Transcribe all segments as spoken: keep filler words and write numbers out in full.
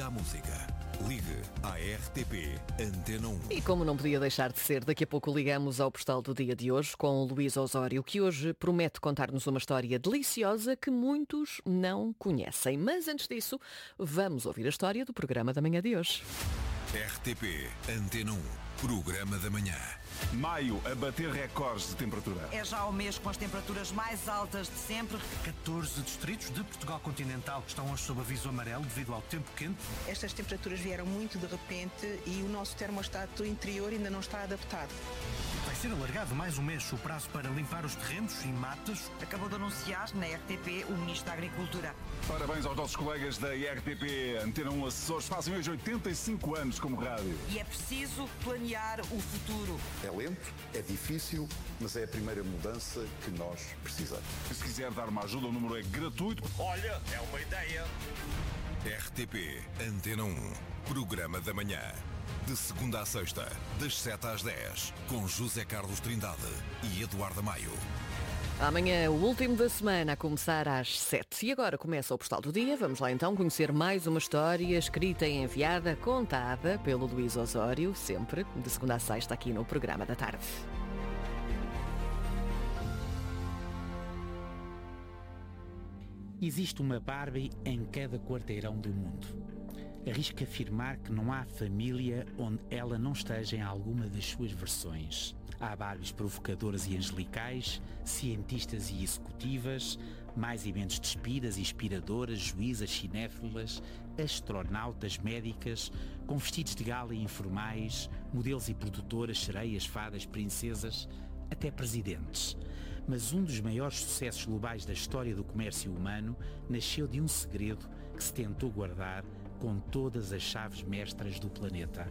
Liga à música. Ligue à R T P Antena um. E como não podia deixar de ser, daqui a pouco ligamos ao postal do dia de hoje com o Luís Osório, que hoje promete contar-nos uma história deliciosa que muitos não conhecem. Mas antes disso, vamos ouvir a história do programa da manhã de hoje. R T P Antena um, programa da manhã. Maio a bater recordes de temperatura. É já o mês com as temperaturas mais altas de sempre. catorze distritos de Portugal continental estão hoje sob aviso amarelo devido ao tempo quente. Estas temperaturas vieram muito de repente e o nosso termostato interior ainda não está adaptado. Vai ser alargado mais um mês o prazo para limpar os terrenos e matas. Acabou de anunciar na R T P o Ministro da Agricultura. Parabéns aos nossos colegas da R T P Antena um Açores. Fazem hoje oitenta e cinco anos como rádio. E é preciso planear o futuro. É lento, é difícil, mas é a primeira mudança que nós precisamos. Se quiser dar uma ajuda, o número é gratuito. Olha, é uma ideia. R T P Antena um, programa da manhã. De segunda à sexta, das sete às dez, com José Carlos Trindade e Eduardo Maio. Amanhã, o último da semana, a começar às sete. E agora começa o Postal do Dia. Vamos lá então conhecer mais uma história escrita e enviada, contada pelo Luís Osório, sempre de segunda a sexta aqui no programa da tarde. Existe uma Barbie em cada quarteirão do mundo. Arrisco afirmar que não há família onde ela não esteja em alguma das suas versões. Há Barbies provocadoras e angelicais, cientistas e executivas, mais e menos despidas e inspiradoras, juízas, cinéfilas, astronautas, médicas, com vestidos de gala e informais, modelos e produtoras, sereias, fadas, princesas, até presidentes. Mas um dos maiores sucessos globais da história do comércio humano nasceu de um segredo que se tentou guardar com todas as chaves mestras do planeta.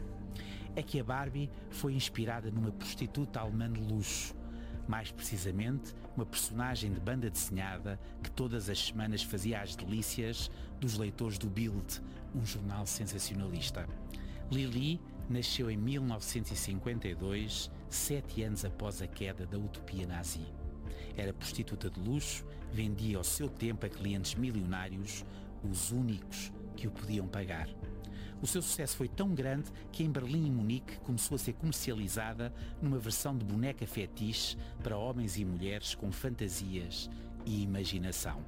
É que a Barbie foi inspirada numa prostituta alemã de luxo, mais precisamente uma personagem de banda desenhada que todas as semanas fazia as delícias dos leitores do Bild, um jornal sensacionalista. Lili nasceu em mil novecentos e cinquenta e dois, sete anos após a queda da utopia nazi. Era prostituta de luxo, vendia ao seu tempo a clientes milionários, os únicos que o podiam pagar. O seu sucesso foi tão grande que em Berlim e Munique começou a ser comercializada numa versão de boneca fetiche para homens e mulheres com fantasias e imaginação.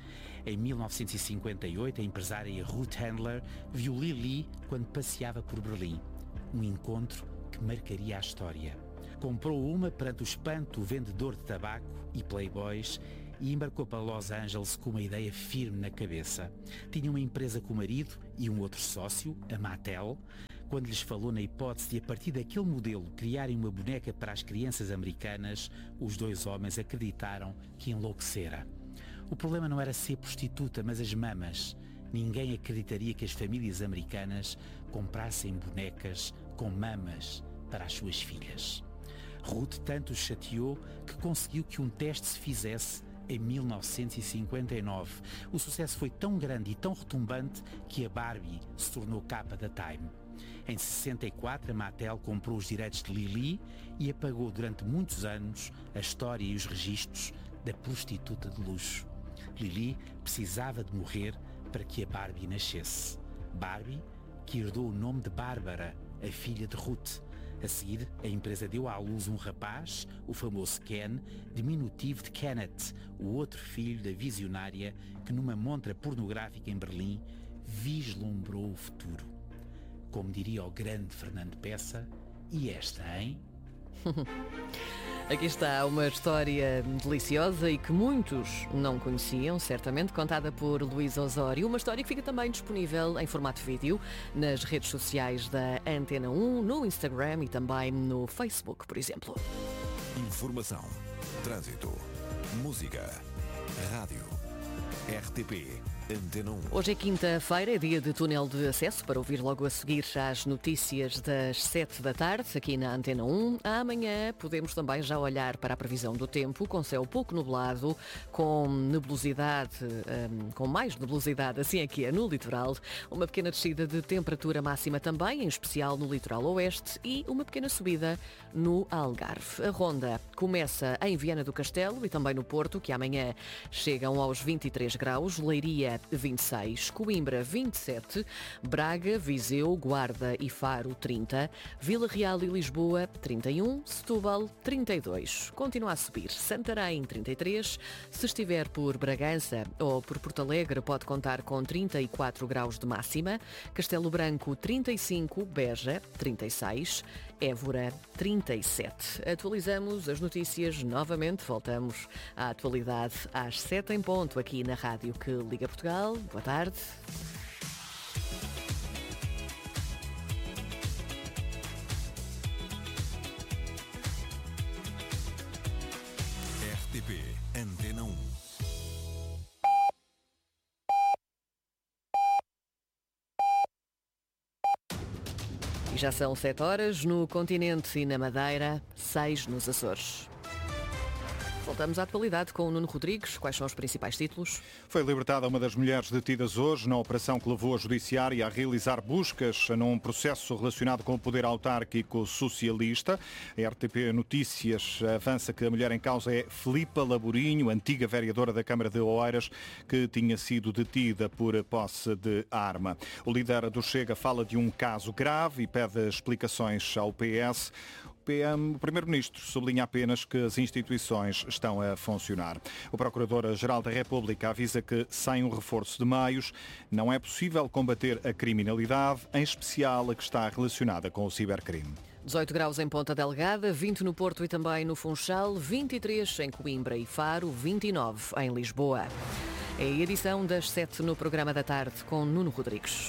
Em mil novecentos e cinquenta e oito, a empresária Ruth Handler viu Lili quando passeava por Berlim. Um encontro que marcaria a história. Comprou uma perante o espanto do vendedor de tabaco e playboys e embarcou para Los Angeles com uma ideia firme na cabeça. Tinha uma empresa com o marido e um outro sócio, a Mattel. Quando lhes falou na hipótese de, a partir daquele modelo, criarem uma boneca para as crianças americanas, os dois homens acreditaram que enlouquecera. O problema não era ser prostituta, mas as mamas. Ninguém acreditaria que as famílias americanas comprassem bonecas com mamas para as suas filhas. Ruth tanto o chateou que conseguiu que um teste se fizesse em mil novecentos e cinquenta e nove. O sucesso foi tão grande e tão retumbante que a Barbie se tornou capa da Time. Em sessenta e quatro, a Mattel comprou os direitos de Lili e apagou durante muitos anos a história e os registros da prostituta de luxo. Lili precisava de morrer para que a Barbie nascesse. Barbie, que herdou o nome de Bárbara, a filha de Ruth. A seguir, a empresa deu à luz um rapaz, o famoso Ken, diminutivo de Kenneth, o outro filho da visionária que numa montra pornográfica em Berlim vislumbrou o futuro. Como diria o grande Fernando Peça, e esta, hein? Aqui está uma história deliciosa e que muitos não conheciam, certamente, contada por Luís Osório. Uma história que fica também disponível em formato vídeo nas redes sociais da Antena um, no Instagram e também no Facebook, por exemplo. Informação, trânsito, música, rádio. R T P Antena um. Hoje é quinta-feira, é dia de túnel de acesso para ouvir logo a seguir às notícias das sete da tarde, aqui na Antena um. Amanhã podemos também já olhar para a previsão do tempo, com céu pouco nublado, com nebulosidade, um, com mais nebulosidade, assim é que é, no litoral. Uma pequena descida de temperatura máxima também, em especial no litoral oeste, e uma pequena subida no Algarve. A ronda começa em Viana do Castelo e também no Porto, que amanhã chegam aos vinte e três graus. Leiria Beja vinte e seis, Coimbra vinte e sete, Braga, Viseu, Guarda e Faro trinta, Vila Real e Lisboa trinta e um, Setúbal trinta e dois. Continua a subir. Santarém trinta e três, se estiver por Bragança ou por Porto Alegre pode contar com trinta e quatro graus de máxima, Castelo Branco trinta e cinco, Beja trinta e seis, Évora trinta e sete. Atualizamos as notícias novamente, voltamos à atualidade às sete em ponto aqui na Rádio que Liga Portugal. Boa tarde. R T P Antena um. E já são sete horas no continente e na Madeira, seis nos Açores. Voltamos à atualidade com o Nuno Rodrigues. Quais são os principais títulos? Foi libertada uma das mulheres detidas hoje na operação que levou a Judiciária a realizar buscas num processo relacionado com o poder autárquico socialista. A R T P Notícias avança que a mulher em causa é Filipa Laborinho, antiga vereadora da Câmara de Oeiras, que tinha sido detida por posse de arma. O líder do Chega fala de um caso grave e pede explicações ao P S. O Primeiro-Ministro sublinha apenas que as instituições estão a funcionar. O Procurador-Geral da República avisa que, sem um reforço de meios, não é possível combater a criminalidade, em especial a que está relacionada com o cibercrime. dezoito graus em Ponta Delgada, vinte no Porto e também no Funchal, vinte e três em Coimbra e Faro, vinte e nove em Lisboa. É a edição das sete no programa da tarde com Nuno Rodrigues.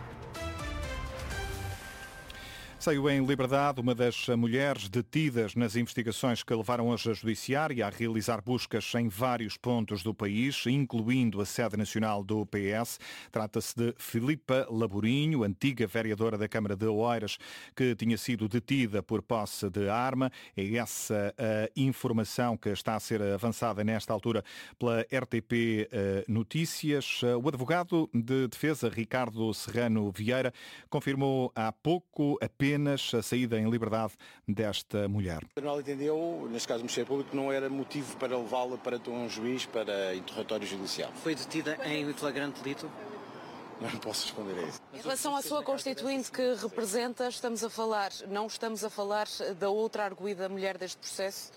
Saiu em liberdade uma das mulheres detidas nas investigações que levaram hoje a Judiciária a realizar buscas em vários pontos do país, incluindo a sede nacional do P S. Trata-se de Filipa Laborinho, antiga vereadora da Câmara de Oeiras, que tinha sido detida por posse de arma. É essa a informação que está a ser avançada nesta altura pela R T P Notícias. O advogado de defesa, Ricardo Serrano Vieira, confirmou há pouco apenas a saída em liberdade desta mulher. O tribunal entendeu, neste caso o Ministério Público, que não era motivo para levá-la para um juiz para interrogatório judicial. Foi detida em flagrante delito? Não posso responder a isso. Em relação à sua constituinte que representa, estamos a falar, não estamos a falar da outra arguida mulher deste processo,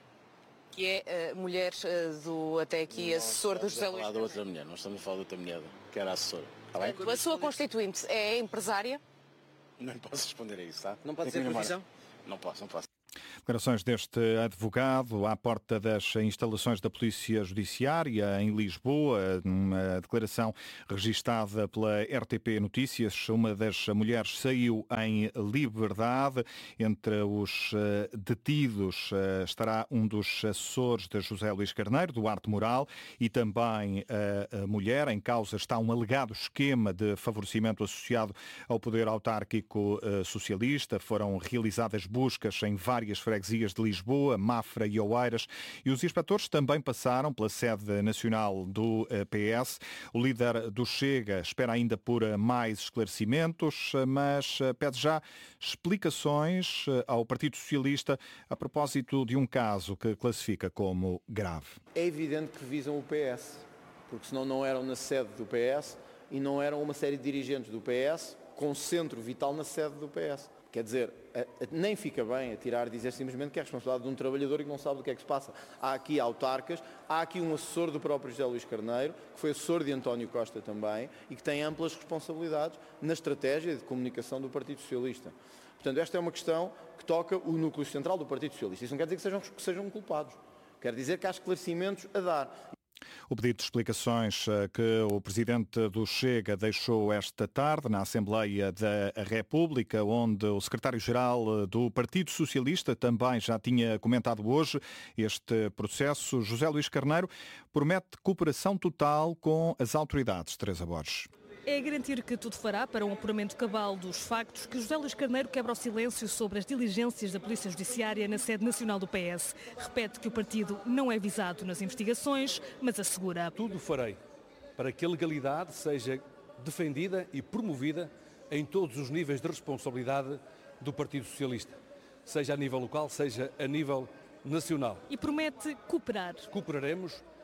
que é a mulher do até aqui assessor do José Luís. Não estamos a falar da outra mulher, não estamos a falar da outra mulher, que era assessora. Está bem? A sua constituinte é empresária? Não posso responder a isso, tá? Não pode ser profissão? Não posso, não posso. Declarações deste advogado à porta das instalações da Polícia Judiciária em Lisboa, uma declaração registada pela R T P Notícias. Uma das mulheres saiu em liberdade. Entre os detidos estará um dos assessores de José Luís Carneiro, Duarte Moral, e também a mulher. Em causa está um alegado esquema de favorecimento associado ao poder autárquico socialista. Foram realizadas buscas em várias freguesias de Lisboa, Mafra e Oeiras, e os inspectores também passaram pela sede nacional do P S. O líder do Chega espera ainda por mais esclarecimentos, mas pede já explicações ao Partido Socialista a propósito de um caso que classifica como grave. É evidente que visam o P S, porque senão não eram na sede do P S e não eram uma série de dirigentes do P S com centro vital na sede do P S. Quer dizer, nem fica bem a tirar dizer simplesmente que é a responsabilidade de um trabalhador e que não sabe do que é que se passa. Há aqui autarcas, há aqui um assessor do próprio José Luís Carneiro, que foi assessor de António Costa também, e que tem amplas responsabilidades na estratégia de comunicação do Partido Socialista. Portanto, esta é uma questão que toca o núcleo central do Partido Socialista. Isso não quer dizer que sejam, que sejam culpados. Quer dizer que há esclarecimentos a dar. O pedido de explicações que o Presidente do Chega deixou esta tarde na Assembleia da República, onde o Secretário-Geral do Partido Socialista também já tinha comentado hoje este processo. José Luís Carneiro promete cooperação total com as autoridades. Teresa Borges. É garantir que tudo fará para um apuramento cabal dos factos que José Luís Carneiro quebra o silêncio sobre as diligências da Polícia Judiciária na sede nacional do P S. Repete que o partido não é visado nas investigações, mas assegura: tudo farei para que a legalidade seja defendida e promovida em todos os níveis de responsabilidade do Partido Socialista, seja a nível local, seja a nível nacional. E promete cooperar. Cooperaremos,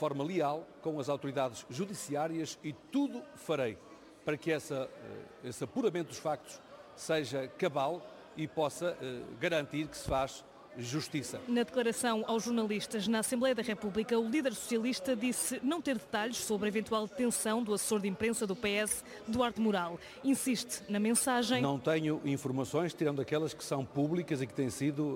forma leal com as autoridades judiciárias e tudo farei para que essa, esse apuramento dos factos seja cabal e possa garantir que se faz justiça. Na declaração aos jornalistas na Assembleia da República, o líder socialista disse não ter detalhes sobre a eventual detenção do assessor de imprensa do P S, Duarte Moral. Insiste na mensagem. Não tenho informações, tirando aquelas que são públicas e que têm sido,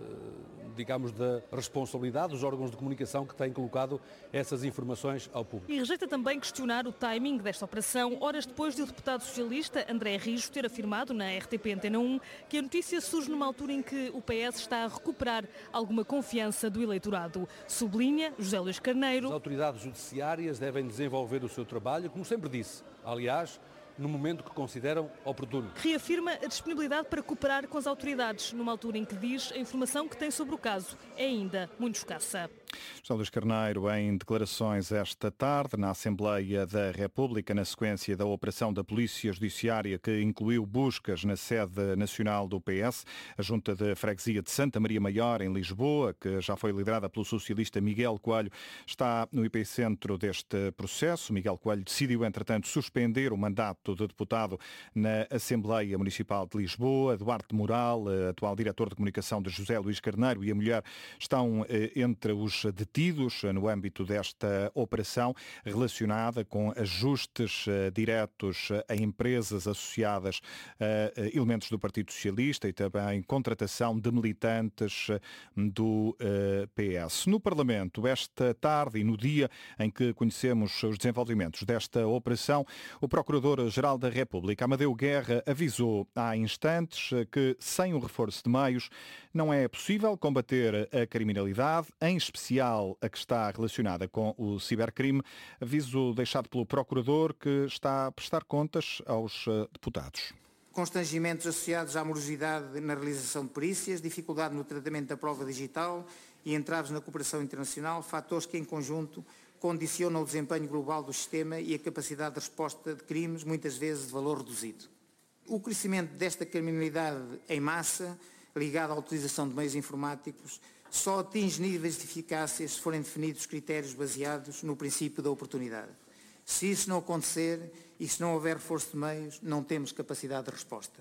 digamos, da responsabilidade dos órgãos de comunicação que têm colocado essas informações ao público. E rejeita também questionar o timing desta operação, horas depois de o deputado socialista André Rijo ter afirmado na R T P Antena um que a notícia surge numa altura em que o P S está a recuperar alguma confiança do eleitorado. Sublinha José Luís Carneiro. As autoridades judiciárias devem desenvolver o seu trabalho, como sempre disse, aliás, no momento que consideram oportuno. Reafirma a disponibilidade para cooperar com as autoridades, numa altura em que diz a informação que tem sobre o caso é ainda muito escassa. José Luís Carneiro em declarações esta tarde na Assembleia da República, na sequência da operação da Polícia Judiciária que incluiu buscas na sede nacional do P S, a Junta de Freguesia de Santa Maria Maior, em Lisboa, que já foi liderada pelo socialista Miguel Coelho, está no epicentro deste processo. Miguel Coelho decidiu, entretanto, suspender o mandato de deputado na Assembleia Municipal de Lisboa. Duarte Moral, atual diretor de comunicação de José Luís Carneiro, e a mulher estão entre os detidos no âmbito desta operação relacionada com ajustes diretos a empresas associadas a elementos do Partido Socialista e também contratação de militantes do P S. No Parlamento, esta tarde e no dia em que conhecemos os desenvolvimentos desta operação, o Procurador-Geral da República, Amadeu Guerra, avisou há instantes que sem o reforço de meios não é possível combater a criminalidade, em especial a que está relacionada com o cibercrime, aviso deixado pelo Procurador, que está a prestar contas aos deputados. Constrangimentos associados à morosidade na realização de perícias, dificuldade no tratamento da prova digital e entraves na cooperação internacional, fatores que em conjunto condicionam o desempenho global do sistema e a capacidade de resposta de crimes, muitas vezes de valor reduzido. O crescimento desta criminalidade em massa, ligada à utilização de meios informáticos, só atinge níveis de eficácia se forem definidos critérios baseados no princípio da oportunidade. Se isso não acontecer e se não houver reforço de meios, não temos capacidade de resposta.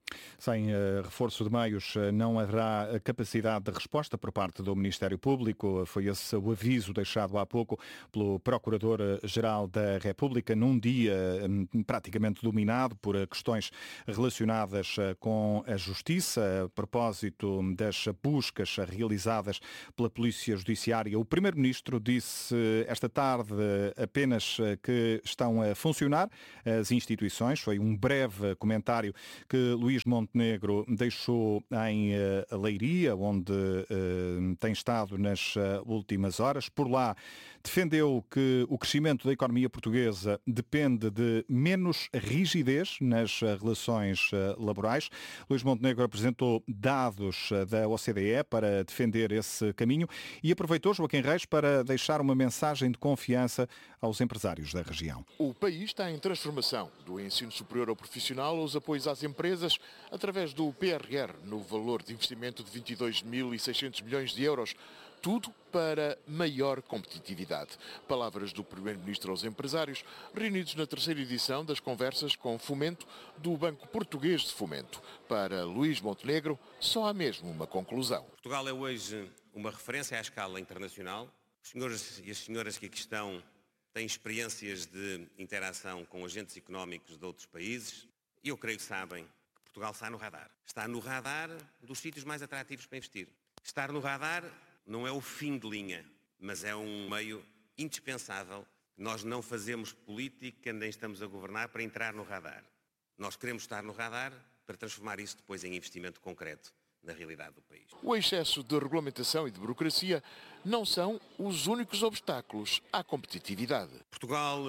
Sem uh, reforço de meios uh, não haverá capacidade de resposta por parte do Ministério Público. Foi esse o aviso deixado há pouco pelo Procurador-Geral da República num dia um, praticamente dominado por questões relacionadas uh, com a Justiça. A propósito das buscas realizadas pela Polícia Judiciária, o Primeiro-Ministro disse uh, esta tarde uh, apenas uh, que estão a funcionar as instituições. Foi um breve comentário que Luís Montenegro deixou em uh, Leiria, onde uh, tem estado nas uh, últimas horas. Por lá, defendeu que o crescimento da economia portuguesa depende de menos rigidez nas uh, relações uh, laborais. Luís Montenegro apresentou dados uh, da O C D E para defender esse caminho e aproveitou Joaquim Reis para deixar uma mensagem de confiança aos empresários da região. O país está em transformação, do ensino superior ao profissional aos apoios às empresas, através do P R R, no valor de investimento de vinte e dois mil e seiscentos milhões de euros. Tudo para maior competitividade. Palavras do Primeiro-Ministro aos empresários, reunidos na terceira edição das conversas com Fomento do Banco Português de Fomento. Para Luís Montenegro, só há mesmo uma conclusão. Portugal é hoje uma referência à escala internacional. Os senhores e as senhoras que aqui estão têm experiências de interação com agentes económicos de outros países e eu creio que sabem que Portugal está no radar. Está no radar dos sítios mais atrativos para investir. Estar no radar não é o fim de linha, mas é um meio indispensável. Nós não fazemos política, nem estamos a governar para entrar no radar. Nós queremos estar no radar para transformar isso depois em investimento concreto na realidade do país. O excesso de regulamentação e de burocracia não são os únicos obstáculos à competitividade. Portugal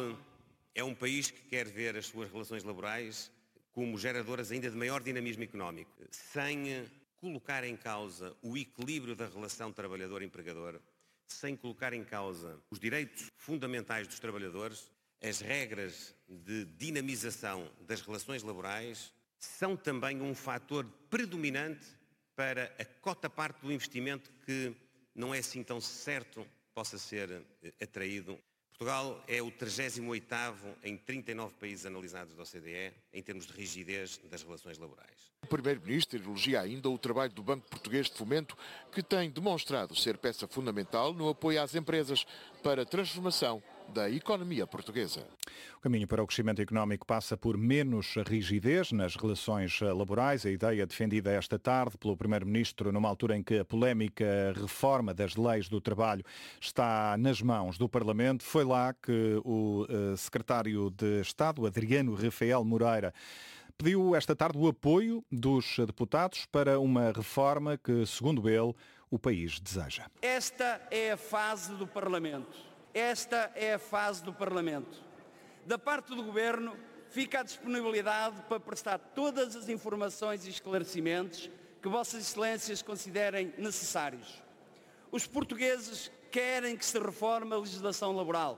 é um país que quer ver as suas relações laborais como geradoras ainda de maior dinamismo económico, sem colocar em causa o equilíbrio da relação trabalhador-empregador, sem colocar em causa os direitos fundamentais dos trabalhadores. As regras de dinamização das relações laborais são também um fator predominante para a cota-parte do investimento que não é assim tão certo possa ser atraído. Portugal é o trigésimo oitavo em trinta e nove países analisados da O C D E em termos de rigidez das relações laborais. O Primeiro-Ministro elogia ainda o trabalho do Banco Português de Fomento, que tem demonstrado ser peça fundamental no apoio às empresas para a transformação da economia portuguesa. O caminho para o crescimento económico passa por menos rigidez nas relações laborais. A ideia defendida esta tarde pelo Primeiro-Ministro numa altura em que a polémica reforma das leis do trabalho está nas mãos do Parlamento. Foi lá que o Secretário de Estado, Adriano Rafael Moreira, pediu esta tarde o apoio dos deputados para uma reforma que, segundo ele, o país deseja. Esta é a fase do Parlamento. Esta é a fase do Parlamento. Da parte do Governo, fica a disponibilidade para prestar todas as informações e esclarecimentos que Vossas Excelências considerem necessários. Os portugueses querem que se reforme a legislação laboral.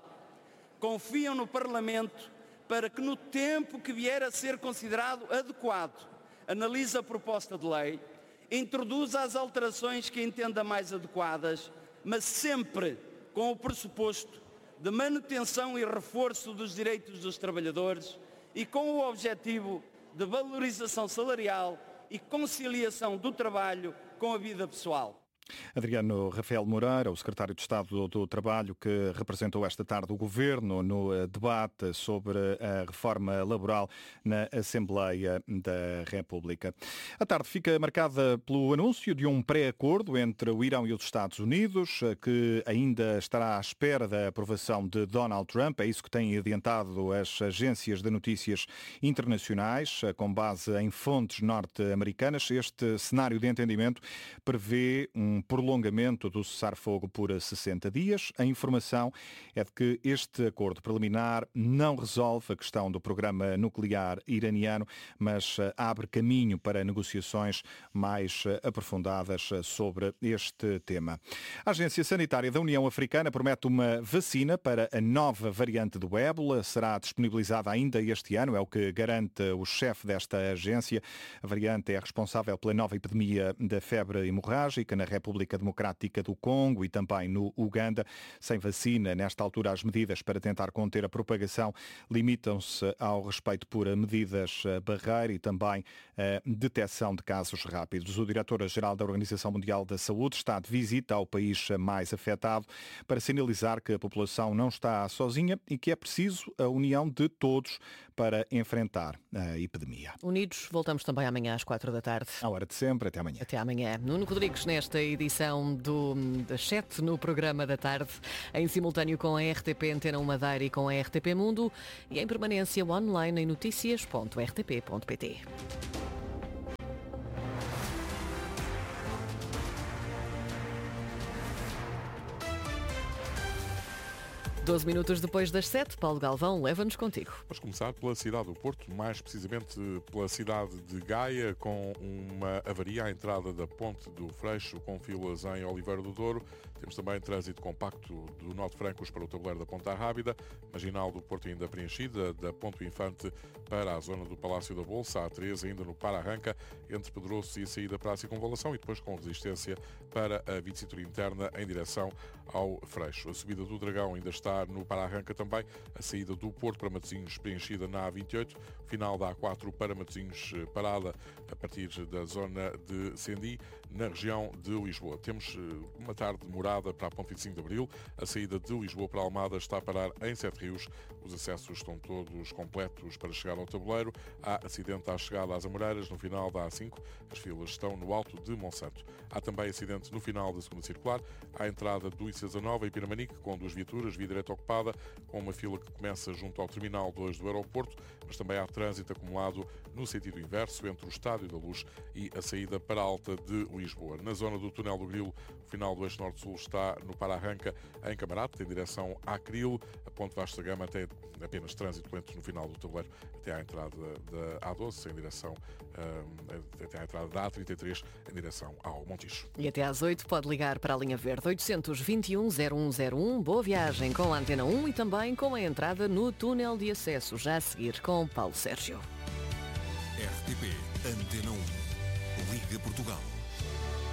Confiam no Parlamento para que, no tempo que vier a ser considerado adequado, analise a proposta de lei, introduza as alterações que entenda mais adequadas, mas sempre com o pressuposto de manutenção e reforço dos direitos dos trabalhadores e com o objetivo de valorização salarial e conciliação do trabalho com a vida pessoal. Adriano Rafael Moreira, o Secretário de Estado do Trabalho, que representou esta tarde o Governo no debate sobre a reforma laboral na Assembleia da República. A tarde fica marcada pelo anúncio de um pré-acordo entre o Irão e os Estados Unidos, que ainda estará à espera da aprovação de Donald Trump. É isso que têm adiantado as agências de notícias internacionais, com base em fontes norte-americanas. Este cenário de entendimento prevê um Um prolongamento do cessar-fogo por sessenta dias. A informação é de que este acordo preliminar não resolve a questão do programa nuclear iraniano, mas abre caminho para negociações mais aprofundadas sobre este tema. A Agência Sanitária da União Africana promete uma vacina para a nova variante do ébola. Será disponibilizada ainda este ano, é o que garante o chefe desta agência. A variante é responsável pela nova epidemia da febre hemorrágica na República Democrática do Congo e também no Uganda. Sem vacina, nesta altura, as medidas para tentar conter a propagação limitam-se ao respeito por medidas barreira e também a detecção de casos rápidos. O diretor-geral da Organização Mundial da Saúde está de visita ao país mais afetado para sinalizar que a população não está sozinha e que é preciso a união de todos para enfrentar a epidemia. Unidos, voltamos também amanhã às quatro da tarde. À hora de sempre, até amanhã. Até amanhã. Nuno Rodrigues, nesta edição do, das sete no programa da tarde, em simultâneo com a R T P Antena um Madeira e com a R T P Mundo e em permanência online em noticias ponto r t p ponto p t. doze minutos depois das sete, Paulo Galvão, leva-nos contigo. Vamos começar pela cidade do Porto, mais precisamente pela cidade de Gaia, com uma avaria à entrada da Ponte do Freixo, com filas em Oliveira do Douro. Temos também trânsito compacto do Norte Francos para o tabuleiro da Ponta Rábida, marginal do Porto ainda preenchida, da Ponte Infante para a zona do Palácio da Bolsa, a três ainda no Para-Arranca, entre Pedroço e a saída para a Circunvalação, e depois com resistência para a via de cintura interna em direção ao Freixo. A subida do Dragão ainda está no Para-Arranca também, a saída do Porto para Matosinhos preenchida na A vinte e oito, final da A quatro para Matosinhos parada a partir da zona de Sendi, na região de Lisboa. Temos uma tarde demorada para a Ponte vinte e cinco de Abril, a saída de Lisboa para Almada está a parar em Sete Rios, os acessos estão todos completos para chegar ao tabuleiro, há acidente à chegada às Amoreiras no final da A cinco, as filas estão no alto de Monsanto. Há também acidente no final da segunda circular, à entrada do I C S nove em Piramanique, com duas viaturas, via direita ocupada, com uma fila que começa junto ao Terminal dois do aeroporto, mas também há trânsito acumulado no sentido inverso entre o Estádio da Luz e a saída para a Alta de Lisboa. Na zona do Túnel do Grilo, o final do eixo norte-sul está no Para-Arranca em Camarate, em direção à Cril. A Ponte Vasta Gama tem apenas trânsito lento no final do tabuleiro até à entrada da A doze, em direção um, até à entrada da A trinta e três, em direção ao Montijo. E até às oito pode ligar para a linha verde oitocentos e vinte e um zero um zero um. Boa viagem com a Antena um e também com a entrada no túnel de acesso, já a seguir com Paulo Sérgio. R T P Antena um. Liga Portugal.